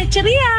Sore ceria.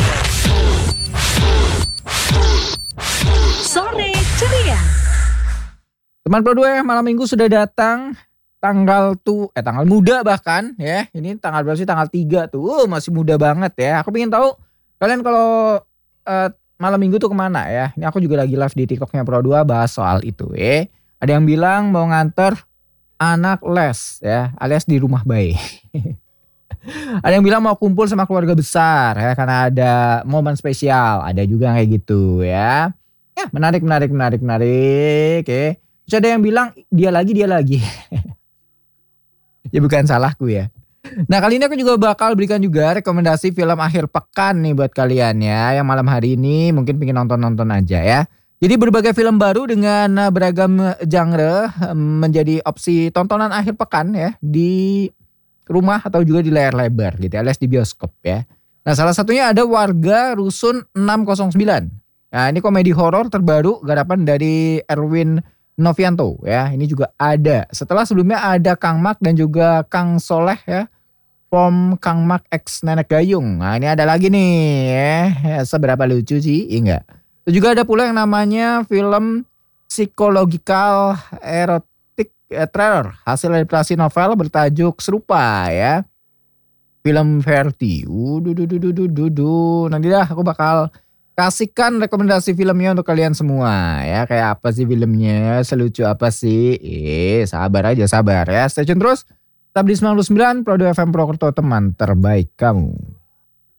Sore ceria. Teman Pro 2 malam minggu sudah datang. Tanggal muda bahkan ya. Ini tanggal berapa sih? Tanggal 3 tuh. Masih muda banget ya. Aku pengen tahu kalian kalau malam minggu tuh kemana ya. Ini aku juga lagi live di TikToknya Pro 2 bahas soal itu ya. Ada yang bilang mau nganter anak les ya, alias di rumah bayi. Ada yang bilang mau kumpul sama keluarga besar ya karena ada momen spesial. Ada juga yang kayak gitu ya. Ya menarik ya. Terus ada yang bilang dia lagi. Ya bukan salahku ya. Nah kali ini aku juga bakal berikan juga rekomendasi film akhir pekan nih buat kalian ya. Yang malam hari ini mungkin pengen nonton-nonton aja ya. Jadi berbagai film baru dengan beragam genre menjadi opsi tontonan akhir pekan ya. Di rumah atau juga di layar lebar gitu alias di bioskop ya. Nah salah satunya ada Warga Rusun 609. Nah ini komedi horor terbaru garapan dari Erwin Novianto ya. Ini juga ada. Setelah sebelumnya ada Kang Mak dan juga Kang Soleh ya. From Kang Mak X Nenek Gayung. Nah ini ada lagi nih ya. Seberapa lucu sih? Enggak. Terus juga ada pula yang namanya film psikologikal erotik thriller hasil adaptasi novel bertajuk serupa ya. Film Verti. Nanti dah aku bakal kasihkan rekomendasi filmnya untuk kalian semua ya. Kayak apa sih filmnya, selucu apa sih. Sabar aja ya. Stay tune terus. Tetap di 99 Pro 2 FM Purwokerto, teman terbaik kamu.